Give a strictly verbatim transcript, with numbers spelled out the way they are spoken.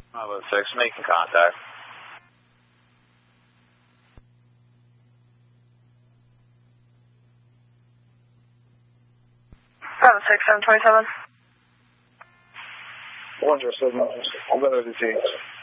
Bravo six, making contact. Bravo six, seven twenty-seven. one zero seven, I'll go to the T.